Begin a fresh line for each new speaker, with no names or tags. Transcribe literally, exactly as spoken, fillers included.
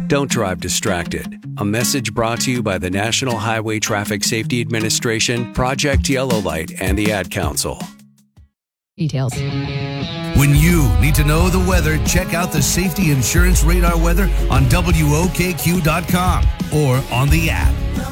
Don't drive distracted. A message brought to you by the National Highway Traffic Safety Administration, Project Yellow Light, and the Ad Council.
Details.
When you need to know the weather, check out the Safety Insurance Radar weather on W O K Q dot com or on the app.